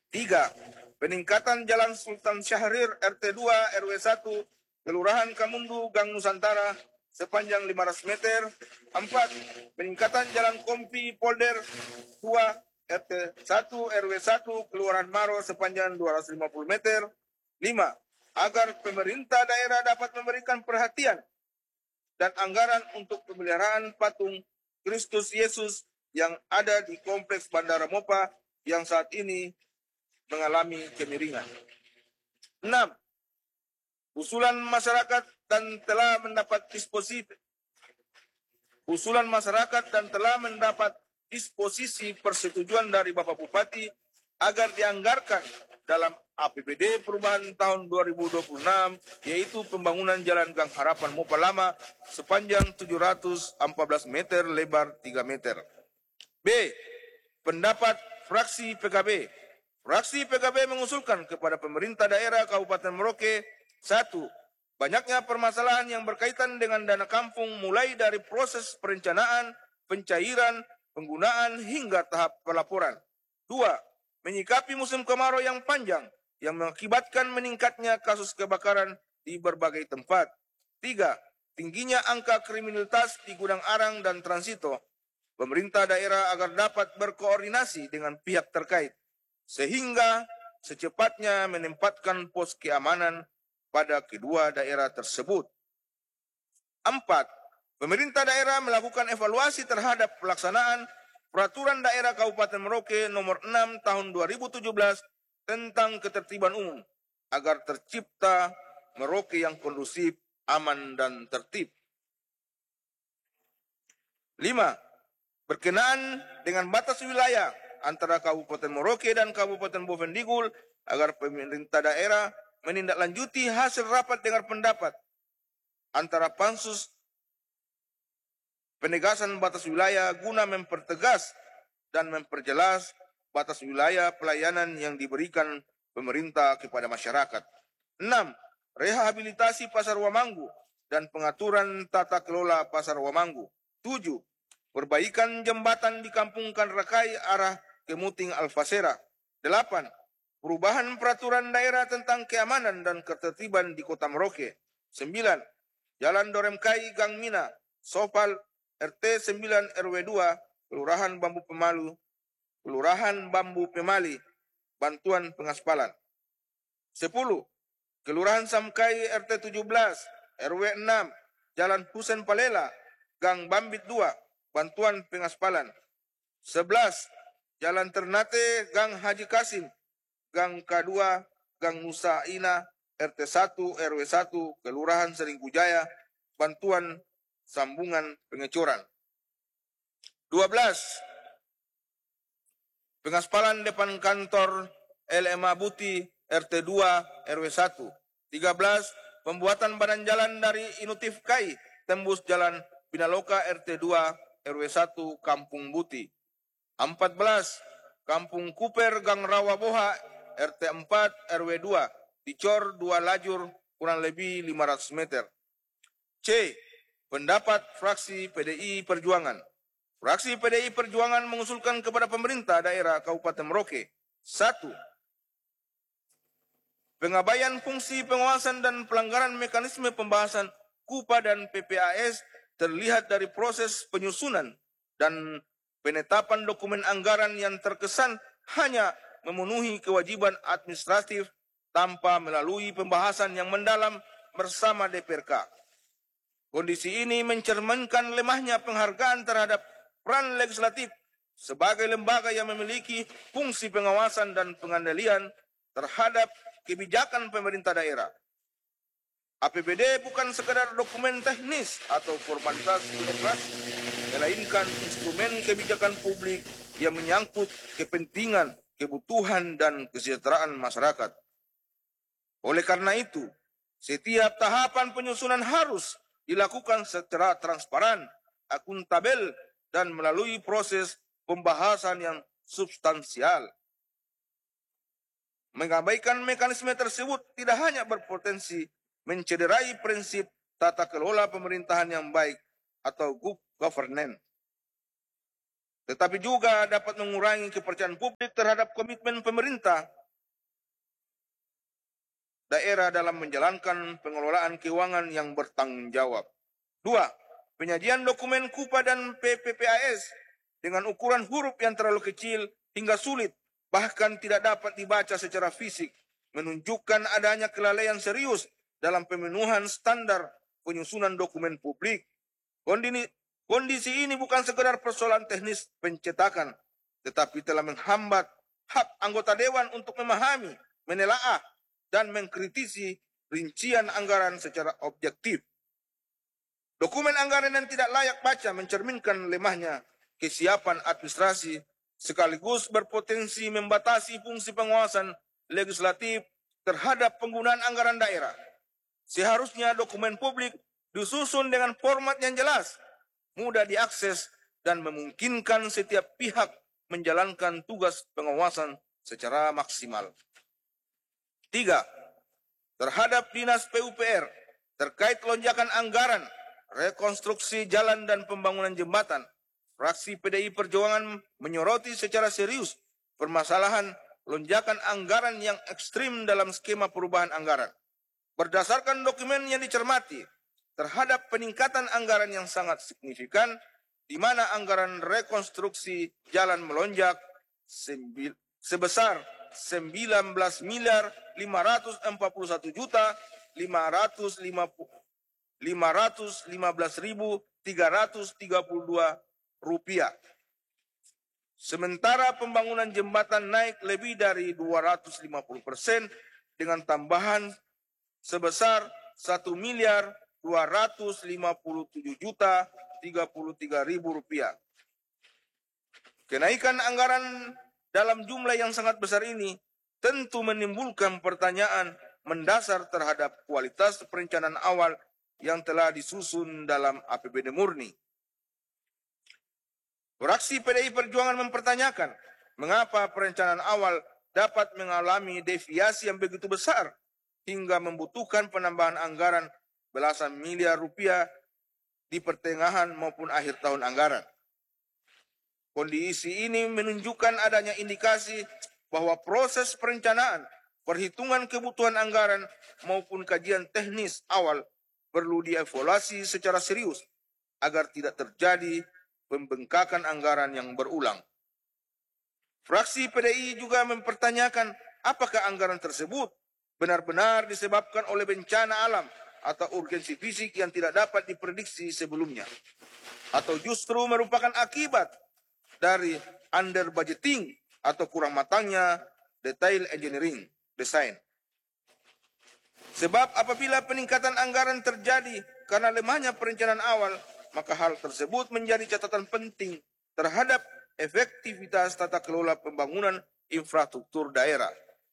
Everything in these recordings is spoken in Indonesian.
3. Peningkatan Jalan Sultan Syahrir RT 2 RW 1 Kelurahan Kamundu Gang Nusantara sepanjang 500 meter. 4. Peningkatan Jalan Kompi Polder 2 RT 1 RW 1 Kelurahan Maro sepanjang 250 meter. 5. Agar pemerintah daerah dapat memberikan perhatian dan anggaran untuk pemeliharaan patung Kristus Yesus yang ada di Kompleks Bandara Mopa yang saat ini mengalami kemiringan. 6. Usulan masyarakat dan telah mendapat disposisi persetujuan dari Bapak Bupati agar dianggarkan dalam APBD perubahan tahun 2026, yaitu pembangunan Jalan Gang Harapan Mopa Lama sepanjang 714 meter, lebar 3 meter. B. Pendapat fraksi PKB. Fraksi PKB mengusulkan kepada pemerintah daerah Kabupaten Merauke, 1. Banyaknya permasalahan yang berkaitan dengan dana kampung mulai dari proses perencanaan, pencairan, penggunaan hingga tahap pelaporan. 2. Menyikapi musim kemarau yang panjang yang mengakibatkan meningkatnya kasus kebakaran di berbagai tempat. 3. Tingginya angka kriminalitas di Gudang Arang dan Transito. Pemerintah daerah agar dapat berkoordinasi dengan pihak terkait sehingga secepatnya menempatkan pos keamanan pada kedua daerah tersebut. 4. Pemerintah daerah melakukan evaluasi terhadap pelaksanaan Peraturan Daerah Kabupaten Merauke Nomor 6 Tahun 2017 tentang ketertiban umum agar tercipta Merauke yang kondusif, aman, dan tertib. 5. Berkenaan dengan batas wilayah antara Kabupaten Merauke dan Kabupaten Bovendigul agar pemerintah daerah menindaklanjuti hasil rapat dengar pendapat antara Pansus penegasan batas wilayah guna mempertegas dan memperjelas batas wilayah pelayanan yang diberikan pemerintah kepada masyarakat. 6. Rehabilitasi Pasar Wamanggu dan pengaturan tata kelola Pasar Wamanggu. 7. Perbaikan jembatan di Kampung Kanrakai arah ke Muting Alfasera. 8. Perubahan peraturan daerah tentang keamanan dan ketertiban di Kota Merauke. 9. Jalan Doremkai Gang Mina, Sopal, RT 9 RW 2, Kelurahan Bambu Pemali, bantuan pengaspalan. 10. Kelurahan Samkai RT 17, RW 6, Jalan Husen Palela, Gang Bambit 2, bantuan pengaspalan. 11. Jalan Ternate, Gang Haji Kasim, Gang K2, Gang Nusa Ina, RT 1 RW 1, Kelurahan Seringkujaya, bantuan sambungan pengecoran. 12. Pengaspalan depan kantor LMA Buti RT 2 RW 1. 13. Pembuatan badan jalan dari Inutif Kai tembus Jalan Binaloka RT 2 RW 1 Kampung Buti. 14. Kampung Kuper Gang Rawa Boha RT 4 RW 2 dicor 2 lajur kurang lebih 500 meter. C. Pendapat fraksi PDI Perjuangan. Fraksi PDI Perjuangan mengusulkan kepada pemerintah daerah Kabupaten Merauke. 1. Pengabaian fungsi pengawasan dan pelanggaran mekanisme pembahasan KUPA dan PPAS terlihat dari proses penyusunan dan penetapan dokumen anggaran yang terkesan hanya memenuhi kewajiban administratif tanpa melalui pembahasan yang mendalam bersama DPRK. Kondisi ini mencerminkan lemahnya penghargaan terhadap peran legislatif sebagai lembaga yang memiliki fungsi pengawasan dan pengendalian terhadap kebijakan pemerintah daerah. APBD bukan sekadar dokumen teknis atau formalitas birokrasi, melainkan instrumen kebijakan publik yang menyangkut kepentingan, kebutuhan, dan kesejahteraan masyarakat. Oleh karena itu, setiap tahapan penyusunan harus dilakukan secara transparan, akuntabel, dan melalui proses pembahasan yang substansial. Mengabaikan mekanisme tersebut tidak hanya berpotensi mencederai prinsip tata kelola pemerintahan yang baik atau good governance, tetapi juga dapat mengurangi kepercayaan publik terhadap komitmen pemerintah daerah dalam menjalankan pengelolaan keuangan yang bertanggung jawab. 2. Penyajian dokumen KUPA dan PPPAS dengan ukuran huruf yang terlalu kecil hingga sulit, bahkan tidak dapat dibaca secara fisik, menunjukkan adanya kelalaian serius dalam pemenuhan standar penyusunan dokumen publik. Kondisi ini bukan sekedar persoalan teknis pencetakan, tetapi telah menghambat hak anggota dewan untuk memahami, menelaah, dan mengkritisi rincian anggaran secara objektif. Dokumen anggaran yang tidak layak baca mencerminkan lemahnya kesiapan administrasi sekaligus berpotensi membatasi fungsi pengawasan legislatif terhadap penggunaan anggaran daerah. Seharusnya dokumen publik disusun dengan format yang jelas, mudah diakses, dan memungkinkan setiap pihak menjalankan tugas pengawasan secara maksimal. 3. Terhadap Dinas PUPR terkait lonjakan anggaran, rekonstruksi jalan dan pembangunan jembatan, fraksi PDI Perjuangan menyoroti secara serius permasalahan lonjakan anggaran yang ekstrim dalam skema perubahan anggaran. Berdasarkan dokumen yang dicermati, terhadap peningkatan anggaran yang sangat signifikan, di mana anggaran rekonstruksi jalan melonjak sebesar 19 miliar 541 juta 515.332 rupiah. Sementara pembangunan jembatan naik lebih dari 250% dengan tambahan sebesar 1 miliar 257 juta 33.000 rupiah. Kenaikan anggaran dalam jumlah yang sangat besar ini tentu menimbulkan pertanyaan mendasar terhadap kualitas perencanaan awal yang telah disusun dalam APBD murni. Fraksi PDI Perjuangan mempertanyakan mengapa perencanaan awal dapat mengalami deviasi yang begitu besar hingga membutuhkan penambahan anggaran belasan miliar rupiah di pertengahan maupun akhir tahun anggaran. Kondisi ini menunjukkan adanya indikasi bahwa proses perencanaan, perhitungan kebutuhan anggaran maupun kajian teknis awal perlu dievaluasi secara serius agar tidak terjadi pembengkakan anggaran yang berulang. Fraksi PDI juga mempertanyakan apakah anggaran tersebut benar-benar disebabkan oleh bencana alam atau urgensi fisik yang tidak dapat diprediksi sebelumnya, atau justru merupakan akibat dari under budgeting atau kurang matangnya detail engineering desain. Sebab apabila peningkatan anggaran terjadi karena lemahnya perencanaan awal, maka hal tersebut menjadi catatan penting terhadap efektivitas tata kelola pembangunan infrastruktur daerah.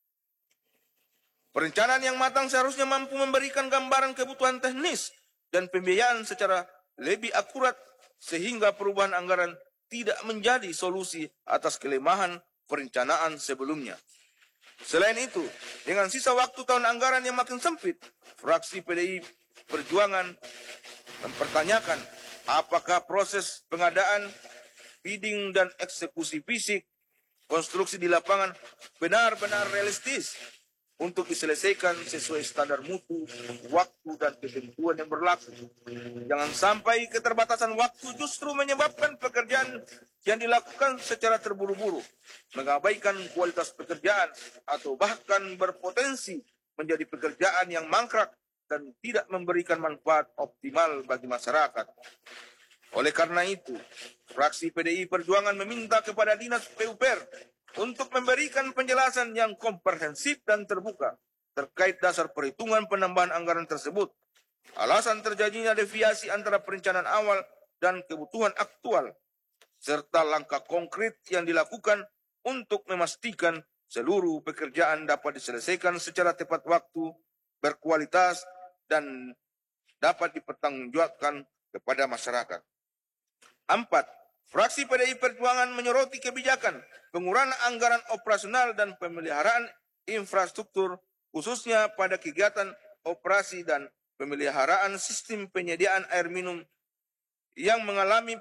Perencanaan yang matang seharusnya mampu memberikan gambaran kebutuhan teknis dan pembiayaan secara lebih akurat sehingga perubahan anggaran tidak menjadi solusi atas kelemahan perencanaan sebelumnya. Selain itu, dengan sisa waktu tahun anggaran yang makin sempit, fraksi PDI Perjuangan mempertanyakan apakah proses pengadaan, bidding, dan eksekusi fisik konstruksi di lapangan benar-benar realistis untuk diselesaikan sesuai standar mutu, waktu, dan ketentuan yang berlaku. Jangan sampai keterbatasan waktu justru menyebabkan pekerjaan yang dilakukan secara terburu-buru, mengabaikan kualitas pekerjaan, atau bahkan berpotensi menjadi pekerjaan yang mangkrak dan tidak memberikan manfaat optimal bagi masyarakat. Oleh karena itu, fraksi PDI Perjuangan meminta kepada Dinas PUPR untuk memberikan penjelasan yang komprehensif dan terbuka terkait dasar perhitungan penambahan anggaran tersebut, alasan terjadinya deviasi antara perencanaan awal dan kebutuhan aktual, serta langkah konkret yang dilakukan untuk memastikan seluruh pekerjaan dapat diselesaikan secara tepat waktu, berkualitas, dan dapat dipertanggungjawabkan kepada masyarakat. 4. Fraksi PDI Perjuangan menyoroti kebijakan pengurangan anggaran operasional dan pemeliharaan infrastruktur, khususnya pada kegiatan operasi dan pemeliharaan sistem penyediaan air minum yang mengalami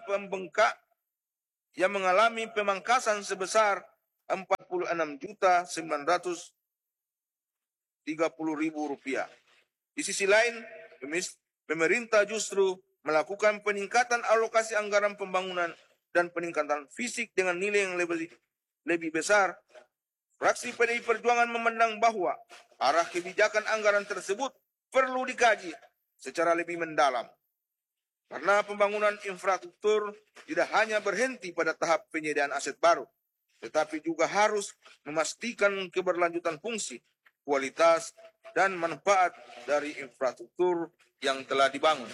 pemangkasan sebesar 46.900 Rp30.000. Di sisi lain, pemerintah justru melakukan peningkatan alokasi anggaran pembangunan dan peningkatan fisik dengan nilai yang lebih besar. Fraksi PDI Perjuangan memandang bahwa arah kebijakan anggaran tersebut perlu dikaji secara lebih mendalam. Karena pembangunan infrastruktur tidak hanya berhenti pada tahap penyediaan aset baru, tetapi juga harus memastikan keberlanjutan fungsi, kualitas, dan manfaat dari infrastruktur yang telah dibangun.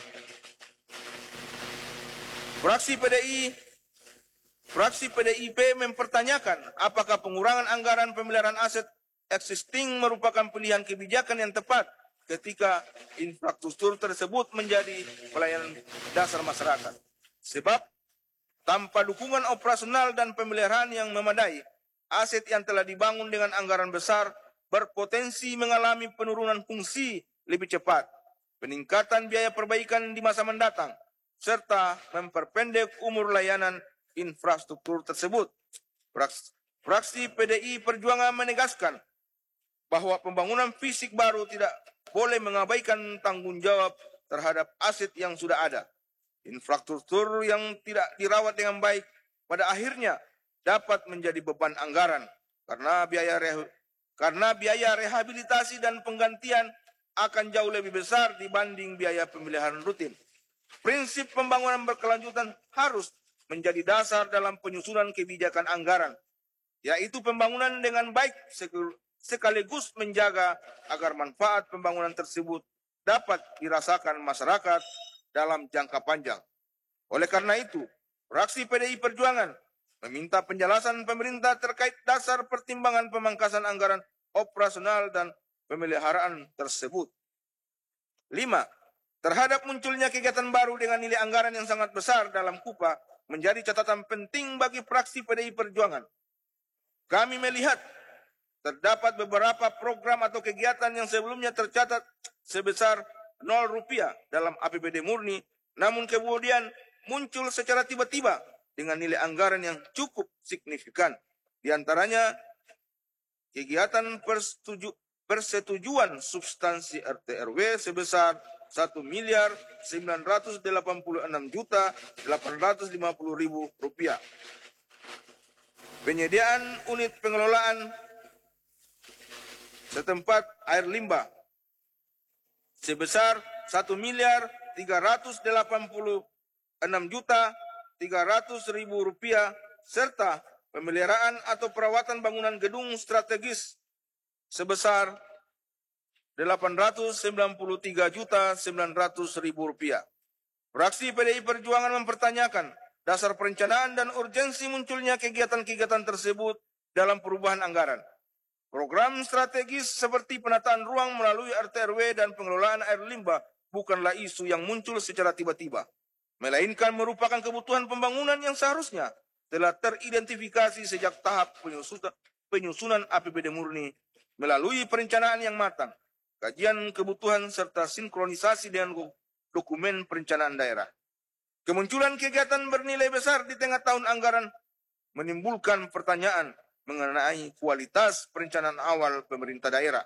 Fraksi PDIP mempertanyakan apakah pengurangan anggaran pemeliharaan aset existing merupakan pilihan kebijakan yang tepat ketika infrastruktur tersebut menjadi pelayanan dasar masyarakat. Sebab tanpa dukungan operasional dan pemeliharaan yang memadai, aset yang telah dibangun dengan anggaran besar berpotensi mengalami penurunan fungsi lebih cepat, peningkatan biaya perbaikan di masa mendatang, serta memperpendek umur layanan infrastruktur tersebut. Fraksi PDI Perjuangan menegaskan bahwa pembangunan fisik baru tidak boleh mengabaikan tanggung jawab terhadap aset yang sudah ada. Infrastruktur yang tidak dirawat dengan baik pada akhirnya dapat menjadi beban anggaran karena biaya rehabilitasi dan penggantian akan jauh lebih besar dibanding biaya pemeliharaan rutin. Prinsip pembangunan berkelanjutan harus menjadi dasar dalam penyusunan kebijakan anggaran, yaitu pembangunan dengan baik sekaligus menjaga agar manfaat pembangunan tersebut dapat dirasakan masyarakat dalam jangka panjang. Oleh karena itu, fraksi PDI Perjuangan meminta penjelasan pemerintah terkait dasar pertimbangan pemangkasan anggaran operasional dan pemeliharaan tersebut. 5. Terhadap munculnya kegiatan baru dengan nilai anggaran yang sangat besar dalam KUPA menjadi catatan penting bagi fraksi PDI Perjuangan. Kami melihat terdapat beberapa program atau kegiatan yang sebelumnya tercatat sebesar Rp0 dalam APBD murni, namun kemudian muncul secara tiba-tiba dengan nilai anggaran yang cukup signifikan. Di antaranya, kegiatan persetujuan substansi RT/RW sebesar Rp1.986.850.000. Penyediaan unit pengelolaan setempat air limbah sebesar Rp1.386.300.000 serta pemeliharaan atau perawatan bangunan gedung strategis sebesar Rp893.900.000. Fraksi PDI Perjuangan mempertanyakan dasar perencanaan dan urgensi munculnya kegiatan-kegiatan tersebut dalam perubahan anggaran. Program strategis seperti penataan ruang melalui RT/RW dan pengelolaan air limbah bukanlah isu yang muncul secara tiba-tiba, melainkan merupakan kebutuhan pembangunan yang seharusnya telah teridentifikasi sejak tahap penyusunan APBD murni melalui perencanaan yang matang, kajian kebutuhan serta sinkronisasi dengan dokumen perencanaan daerah. Kemunculan kegiatan bernilai besar di tengah tahun anggaran menimbulkan pertanyaan mengenai kualitas perencanaan awal pemerintah daerah.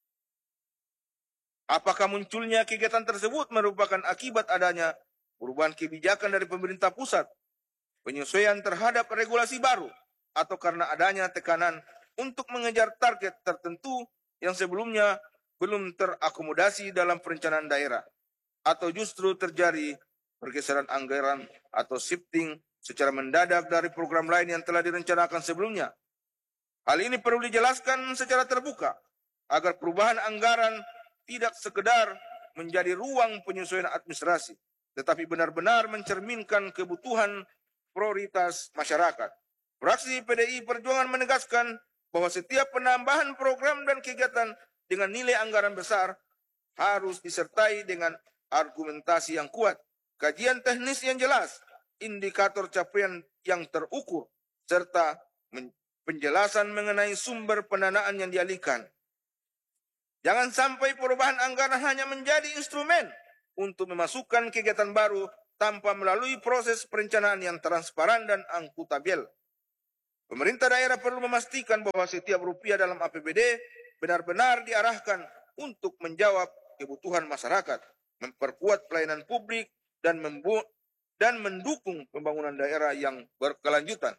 Apakah munculnya kegiatan tersebut merupakan akibat adanya perubahan kebijakan dari pemerintah pusat, penyesuaian terhadap regulasi baru, atau karena adanya tekanan untuk mengejar target tertentu yang sebelumnya belum terakomodasi dalam perencanaan daerah, atau justru terjadi pergeseran anggaran atau shifting secara mendadak dari program lain yang telah direncanakan sebelumnya. Hal ini perlu dijelaskan secara terbuka agar perubahan anggaran tidak sekedar menjadi ruang penyesuaian administrasi, tetapi benar-benar mencerminkan kebutuhan prioritas masyarakat. Fraksi PDI Perjuangan menegaskan bahwa setiap penambahan program dan kegiatan dengan nilai anggaran besar harus disertai dengan argumentasi yang kuat, kajian teknis yang jelas, indikator capaian yang terukur, serta penjelasan mengenai sumber pendanaan yang dialihkan. Jangan sampai perubahan anggaran hanya menjadi instrumen untuk memasukkan kegiatan baru tanpa melalui proses perencanaan yang transparan dan akuntabel. Pemerintah daerah perlu memastikan bahwa setiap rupiah dalam APBD benar-benar diarahkan untuk menjawab kebutuhan masyarakat, memperkuat pelayanan publik, dan mendukung pembangunan daerah yang berkelanjutan.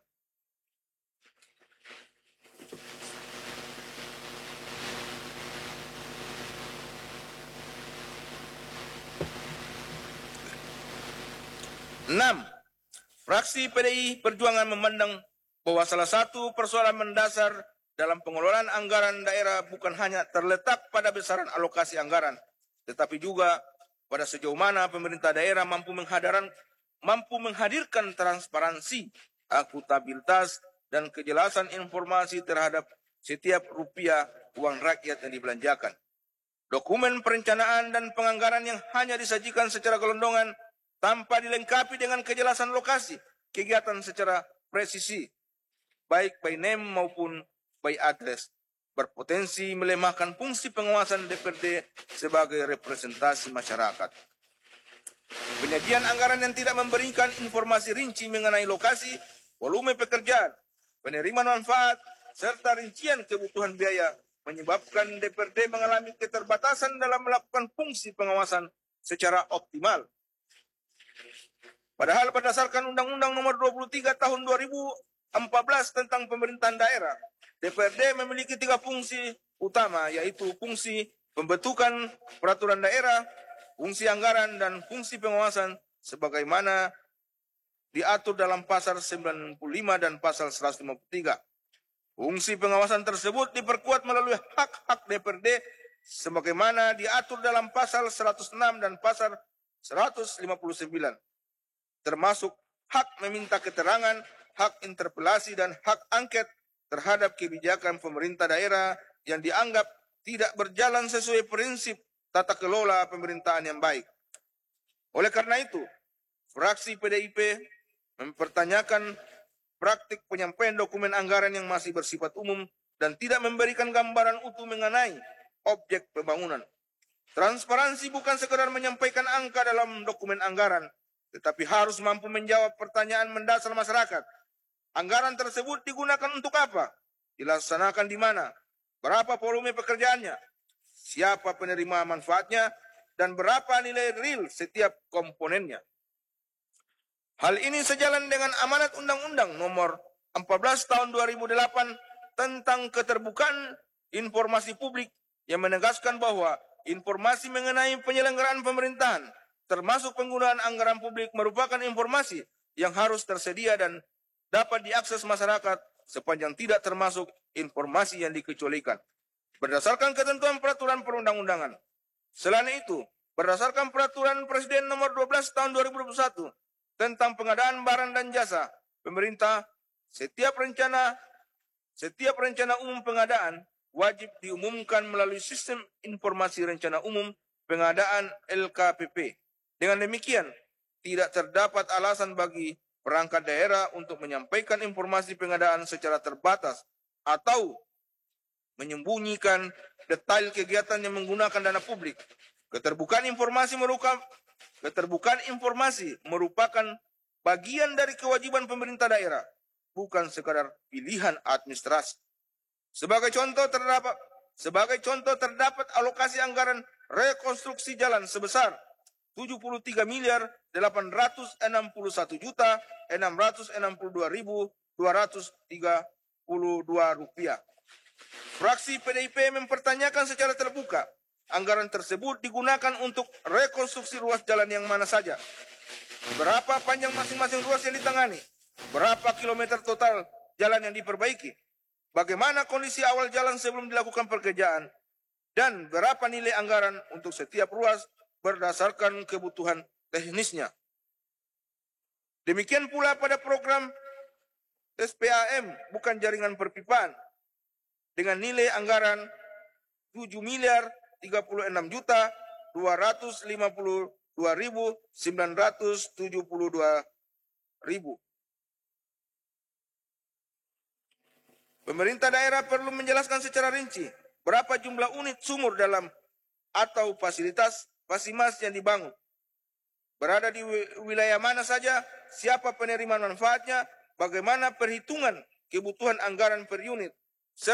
Enam, fraksi PDI Perjuangan memandang bahwa salah satu persoalan mendasar dalam pengelolaan anggaran daerah bukan hanya terletak pada besaran alokasi anggaran, tetapi juga pada sejauh mana pemerintah daerah mampu menghadirkan transparansi, akuntabilitas, dan kejelasan informasi terhadap setiap rupiah uang rakyat yang dibelanjakan. Dokumen perencanaan dan penganggaran yang hanya disajikan secara gelondongan tanpa dilengkapi dengan kejelasan lokasi kegiatan secara presisi, baik by name maupun by address, berpotensi melemahkan fungsi pengawasan DPRD sebagai representasi masyarakat. Penyajian anggaran yang tidak memberikan informasi rinci mengenai lokasi, volume pekerjaan, penerimaan manfaat, serta rincian kebutuhan biaya menyebabkan DPRD mengalami keterbatasan dalam melakukan fungsi pengawasan secara optimal. Padahal berdasarkan Undang-Undang Nomor 23 Tahun 2014 tentang Pemerintahan Daerah, DPRD memiliki 3 fungsi utama, yaitu fungsi pembentukan peraturan daerah, fungsi anggaran, dan fungsi pengawasan sebagaimana diatur dalam pasal 95 dan pasal 153. Fungsi pengawasan tersebut diperkuat melalui hak-hak DPRD sebagaimana diatur dalam pasal 106 dan pasal 159. Termasuk hak meminta keterangan, hak interpelasi, dan hak angket terhadap kebijakan pemerintah daerah yang dianggap tidak berjalan sesuai prinsip tata kelola pemerintahan yang baik. Oleh karena itu, fraksi PDIP mempertanyakan praktik penyampaian dokumen anggaran yang masih bersifat umum dan tidak memberikan gambaran utuh mengenai objek pembangunan. Transparansi bukan sekedar menyampaikan angka dalam dokumen anggaran, tetapi harus mampu menjawab pertanyaan mendasar masyarakat. Anggaran tersebut digunakan untuk apa? Dilaksanakan di mana? Berapa volume pekerjaannya? Siapa penerima manfaatnya? Dan berapa nilai real setiap komponennya? Hal ini sejalan dengan amanat Undang-Undang Nomor 14 Tahun 2008 tentang keterbukaan informasi publik yang menegaskan bahwa informasi mengenai penyelenggaraan pemerintahan termasuk penggunaan anggaran publik merupakan informasi yang harus tersedia dan dapat diakses masyarakat sepanjang tidak termasuk informasi yang dikecualikan berdasarkan ketentuan peraturan perundang-undangan. Selain itu, berdasarkan peraturan Presiden Nomor 12 Tahun 2021 tentang pengadaan barang dan jasa pemerintah, setiap rencana umum pengadaan wajib diumumkan melalui Sistem Informasi Rencana Umum Pengadaan LKPP. Dengan demikian, tidak terdapat alasan bagi perangkat daerah untuk menyampaikan informasi pengadaan secara terbatas atau menyembunyikan detail kegiatan yang menggunakan dana publik. Keterbukaan informasi merupakan bagian dari kewajiban pemerintah daerah, bukan sekadar pilihan administrasi. Sebagai contoh terdapat alokasi anggaran rekonstruksi jalan sebesar 73.861.662.232 rupiah. Fraksi PDIP mempertanyakan secara terbuka, anggaran tersebut digunakan untuk rekonstruksi ruas jalan yang mana saja? Berapa panjang masing-masing ruas yang ditangani? Berapa kilometer total jalan yang diperbaiki? Bagaimana kondisi awal jalan sebelum dilakukan pekerjaan? Dan berapa nilai anggaran untuk setiap ruas berdasarkan kebutuhan teknisnya? Demikian pula pada program SPAM, bukan jaringan perpipaan, dengan nilai anggaran 7.336.252.972. Pemerintah daerah perlu menjelaskan secara rinci berapa jumlah unit sumur dalam atau fasilitas Fasimas yang dibangun, berada di wilayah mana saja, siapa penerima manfaatnya, bagaimana perhitungan kebutuhan anggaran per unit,